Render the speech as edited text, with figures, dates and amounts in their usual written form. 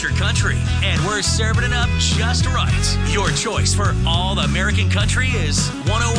Western country, and we're serving it up just right. Your choice for all American country is 101.